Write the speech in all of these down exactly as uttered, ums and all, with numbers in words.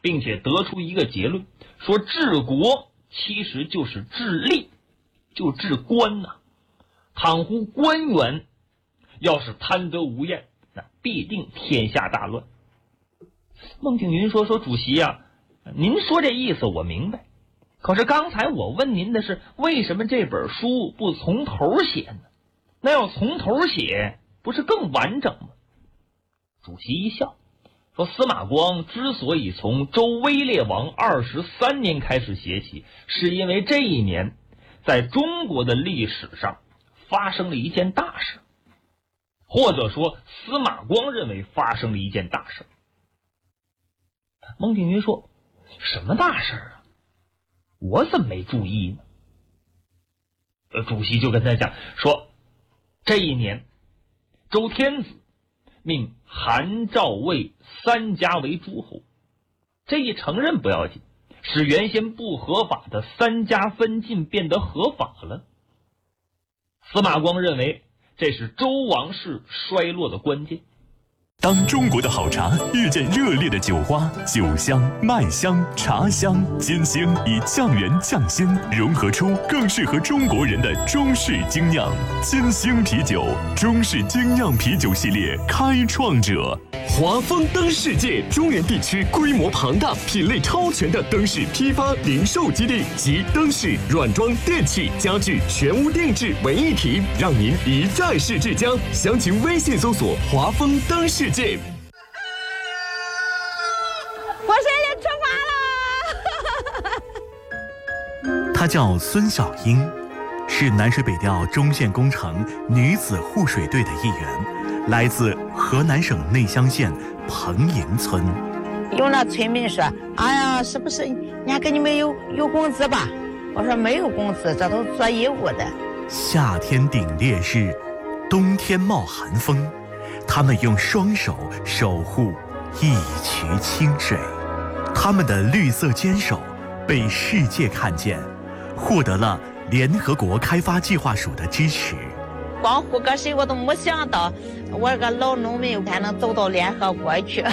并且得出一个结论，说治国其实就是治吏，就治官呐、啊。倘乎官员要是贪得无厌，那必定天下大乱。孟景云说：“说主席呀、啊，您说这意思我明白，可是刚才我问您的是，为什么这本书不从头写呢？那要从头写，不是更完整吗？”主席一笑说：“司马光之所以从周威烈王二十三年开始写起，是因为这一年在中国的历史上发生了一件大事，或者说司马光认为发生了一件大事。”孟景云说：“什么大事啊？我怎么没注意呢？”呃，主席就跟他讲说，这一年周天子命韩赵魏三家为诸侯，这一承认不要紧，使原先不合法的三家分晋变得合法了。司马光认为这是周王室衰落的关键。 当中国的好茶遇见热烈的酒花，酒香、麦香、茶香、金星以匠人匠心融合出更适合中国人的中式精酿。金星啤酒，中式精酿啤酒系列开创者。华丰灯世界中原地区规模庞大、品类超全的灯饰批发零售基地，集灯饰、软装、电器、家具全屋定制为一体，让您一站式至家。详情微信搜索华丰灯世界。 我现在出发了。 她叫孙小英，是南水北调中线工程女子护水队的一员，来自河南省内乡县彭营村。 有那村民说：“哎呀，是不是人家给你们有有工资吧？”我说：“没有工资，这都做义务的。” 夏天顶烈日，冬天冒寒风，他们用双手守护一渠清水，他们的绿色坚守被世界看见，获得了联合国开发计划署的支持。 光护个水我都没想到，我这个老农民还能走到联合国去。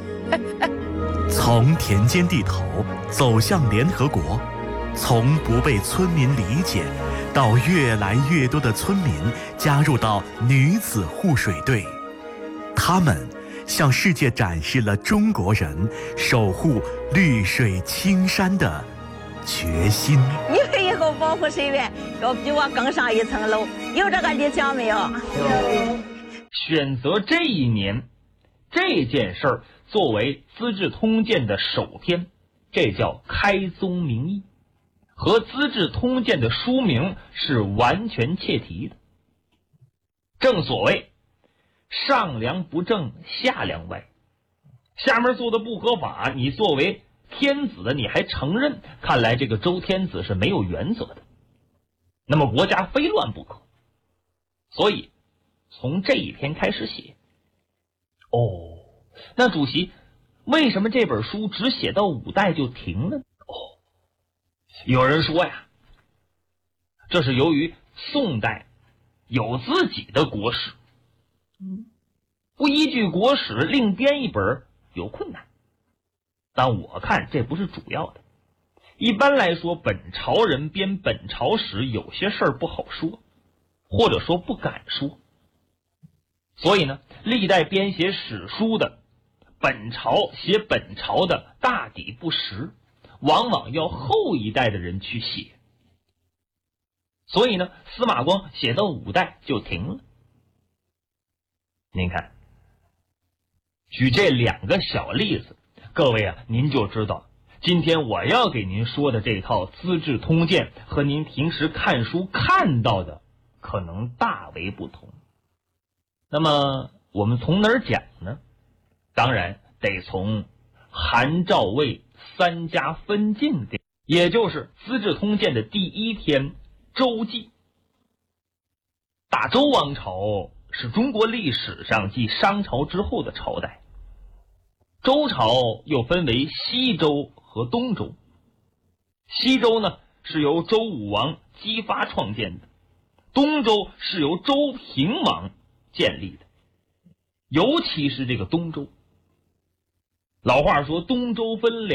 从田间地头走向联合国，从不被村民理解到越来越多的村民加入到女子护水队，他们向世界展示了中国人守护绿水青山的决心。 你们以后保护水源要比我更上一层楼，有这个理想没有？有。 选择这一年这件事儿作为《资治通鉴》的首篇，这叫开宗明义，和《资治通鉴》的书名是完全切题的。正所谓上梁不正下梁歪，下面做的不合法，你作为天子的你还承认，看来这个周天子是没有原则的，那么国家非乱不可。所以从这一篇开始写。哦，那主席，为什么这本书只写到五代就停了？哦，有人说呀，这是由于宋代有自己的国史，嗯，不依据国史另编一本有困难。但我看这不是主要的。一般来说，本朝人编本朝史有些事儿不好说，或者说不敢说。所以呢，历代编写史书的本朝写本朝的大抵不实，往往要后一代的人去写。所以呢，司马光写到五代就停了。您看，举这两个小例子，各位啊，您就知道今天我要给您说的这套《资治通鉴》和您平时看书看到的可能大为不同。那么我们从哪儿讲呢？当然得从韩赵魏三家分晋这，也就是《资治通鉴》的第一篇周记。大周王朝是中国历史上继商朝之后的朝代。周朝又分为西周和东周。西周呢是由周武王姬发创建的，东周是由周平王建立的，尤其是这个东周。老话说东周分两